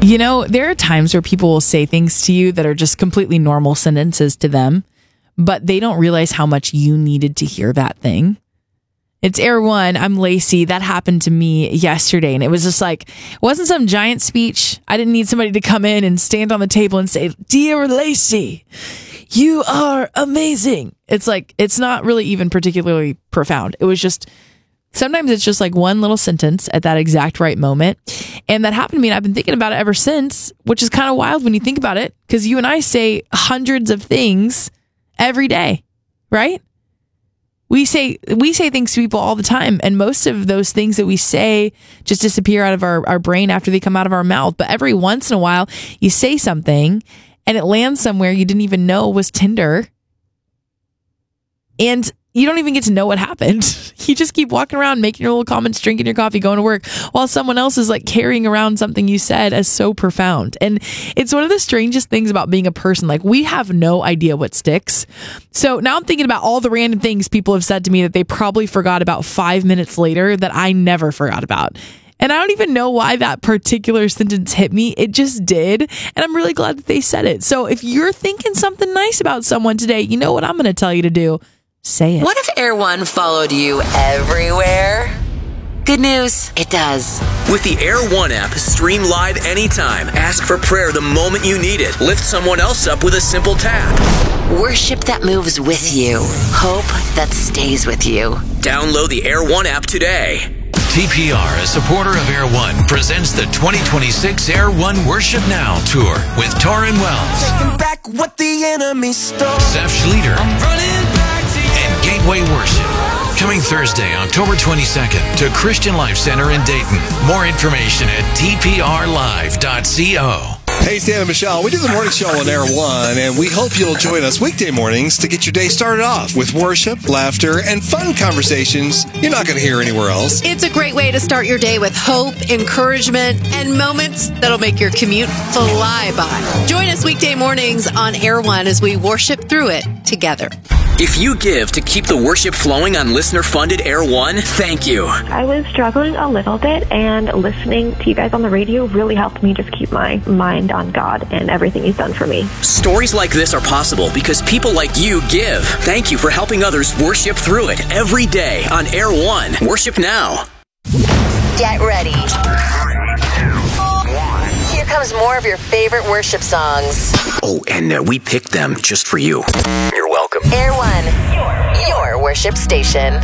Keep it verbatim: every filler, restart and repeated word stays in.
You know, there are times where people will say things to you that are just completely normal sentences to them, but they don't realize how much you needed to hear that thing. It's Air One. I'm Lacey. That happened to me yesterday. And it was just like, it wasn't some giant speech. I didn't need somebody to come in and stand on the table and say, "Dear Lacey, you are amazing." It's like, it's not really even particularly profound. It was just, sometimes it's just like one little sentence at that exact right moment. And that happened to me, and I've been thinking about it ever since, which is kind of wild when you think about it, because you and I say hundreds of things every day, right? We say we say things to people all the time, and most of those things that we say just disappear out of our, our brain after they come out of our mouth. But every once in a while, you say something, and it lands somewhere you didn't even know was tender, and you don't even get to know what happened. You just keep walking around, making your little comments, drinking your coffee, going to work, while someone else is like carrying around something you said as so profound. And it's one of the strangest things about being a person. Like, we have no idea what sticks. So now I'm thinking about all the random things people have said to me that they probably forgot about five minutes later that I never forgot about. And I don't even know why that particular sentence hit me. It just did. And I'm really glad that they said it. So if you're thinking something nice about someone today, you know what I'm going to tell you to do? Say it. What if Air One followed you everywhere? Good news, it does. With the Air One app, stream live anytime. Ask for prayer the moment you need it. Lift someone else up with a simple tap. Worship that moves with you. Hope that stays with you. Download the Air One app today. T P R, a supporter of Air One, presents the twenty twenty-six Air One Worship Now Tour with Torrin Wells, Taking back what the enemy stole. Zeph Schleter, I'm running back to you. and Gateway Worship. Coming Thursday, October twenty-second, to Christian Life Center in Dayton. More information at t p r live dot co. Hey, it's Dan and Michelle. We do the morning show on Air One, and we hope you'll join us weekday mornings to get your day started off with worship, laughter, and fun conversations you're not going to hear anywhere else. It's a great way to start your day with hope, encouragement, and moments that'll make your commute fly by. Join us weekday mornings on Air One as we worship through it together. If you give to keep the worship flowing on listener-funded Air One, thank you. I was struggling a little bit, and listening to you guys on the radio really helped me just keep my mind on God and everything He's done for me. Stories like this are possible because people like you give. Thank you for helping others worship through it every day on Air One. Worship now. Get ready. Here comes more of your favorite worship songs. Oh, and uh, we picked them just for you. You're welcome. Air One, your, your worship station.